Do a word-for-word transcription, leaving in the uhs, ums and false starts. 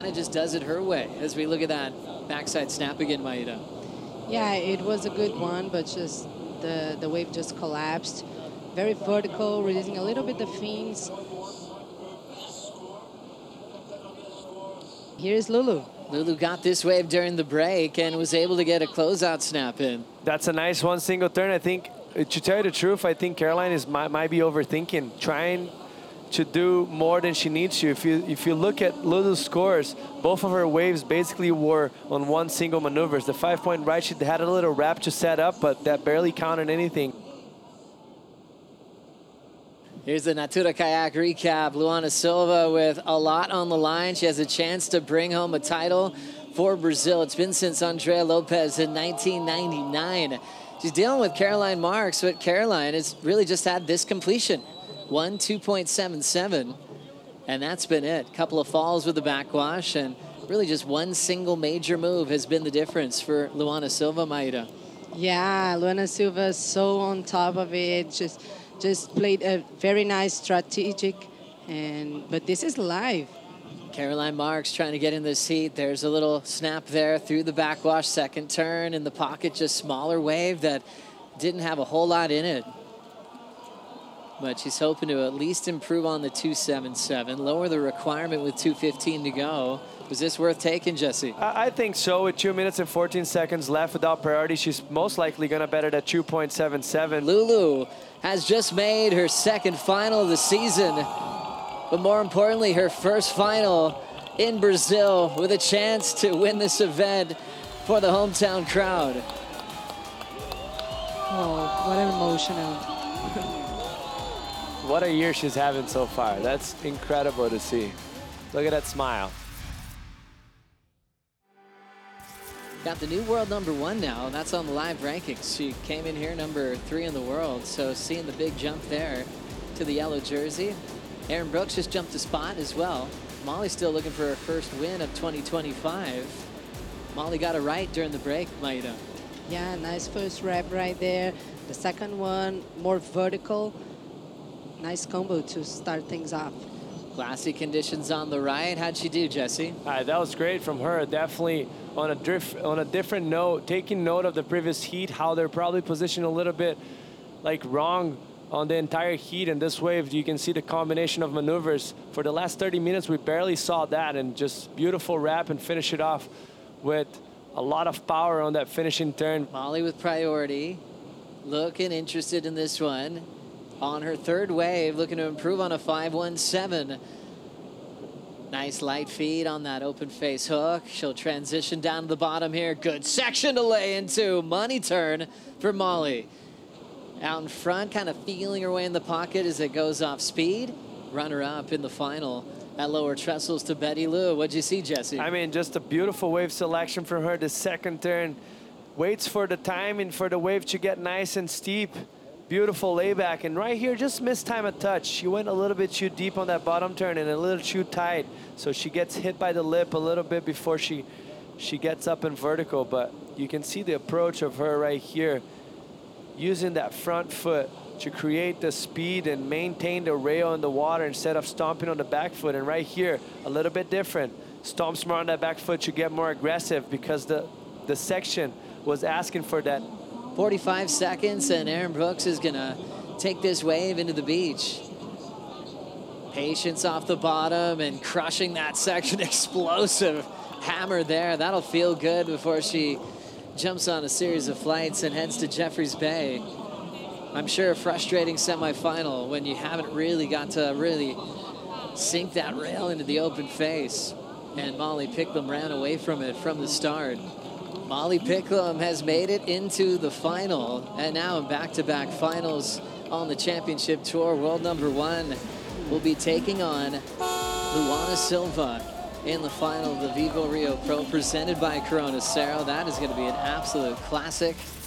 It just does it her way as we look at that backside snap again, Maida. Yeah, it was a good one, but just the, the wave just collapsed. Very vertical, releasing a little bit the fins. Here's Lulu. Lulu got this wave during the break and was able to get a closeout snap in. That's a nice one single turn. I think, to tell you the truth, I think Caroline is might, might be overthinking, trying to do more than she needs to. If you if you look at Lulu's scores, both of her waves basically were on one single maneuvers. The five-point right, she had a little wrap to set up, but that barely counted anything. Here's the Natura Kayak recap. Luana Silva with a lot on the line. She has a chance to bring home a title for Brazil. It's been since Andrea Lopez in nineteen ninety-nine. She's dealing with Caroline Marks, but Caroline has really just had this completion. One two point seven seven, and that's been it. Couple of falls with the backwash, and really just one single major move has been the difference for Luana Silva, Maida. Yeah, Luana Silva is so on top of it. Just, just played a very nice strategic, and but this is live. Caroline Marks trying to get in this heat. There's a little snap there through the backwash, second turn in the pocket, just smaller wave that didn't have a whole lot in it. But she's hoping to at least improve on the two seventy-seven, lower the requirement with two fifteen to go. Was this worth taking, Jesse? I, I think so. With two minutes and fourteen seconds left without priority, she's most likely going to bet it at two point seven seven. Lulu has just made her second final of the season, but more importantly, her first final in Brazil with a chance to win this event for the hometown crowd. Oh, what an emotional. What a year she's having so far. That's incredible to see. Look at that smile. Got the new world number one now. That's on the live rankings. She came in here number three in the world. So seeing the big jump there to the yellow jersey. Erin Brooks just jumped a spot as well. Molly's still looking for her first win of twenty twenty-five. Molly got it right during the break, Maida. Yeah, nice first rep right there. The second one, more vertical. Nice combo to start things off. Glassy conditions on the right. How'd she do, Jesse? All right, that was great from her. Definitely on a drift, on a different note, taking note of the previous heat, how they're probably positioned a little bit like wrong on the entire heat. And this wave, you can see the combination of maneuvers. For the last thirty minutes, we barely saw that, and just beautiful wrap and finish it off with a lot of power on that finishing turn. Molly with priority, looking interested in this one. On her third wave, looking to improve on a five one seven. Nice light feed on that open face hook. She'll transition down to the bottom here. Good section to lay into. Money turn for Molly. Out in front, kind of feeling her way in the pocket as it goes off speed. Runner up in the final at lower trestles to Betty Lou. What'd you see, Jesse? I mean, just a beautiful wave selection from her. The second turn waits for the timing for the wave to get nice and steep. Beautiful layback, and right here just missed time a touch. She went a little bit too deep on that bottom turn and a little too tight, so she gets hit by the lip a little bit before she she gets up in vertical. But you can see the approach of her right here, using that front foot to create the speed and maintain the rail in the water instead of stomping on the back foot. And right here, a little bit different. Stomps more on that back foot to get more aggressive because the the section was asking for that. forty-five seconds, and Erin Brooks is gonna take this wave into the beach. Patience off the bottom and crushing that section. Explosive hammer there. That'll feel good before she jumps on a series of flights and heads to Jeffreys Bay. I'm sure a frustrating semifinal when you haven't really got to really sink that rail into the open face. And Molly Picklum ran away from it from the start. Molly Picklum has made it into the final, and now in back-to-back finals on the championship tour. World number one will be taking on Luana Silva in the final of the Vivo Rio Pro presented by Corona Cero. That is going to be an absolute classic.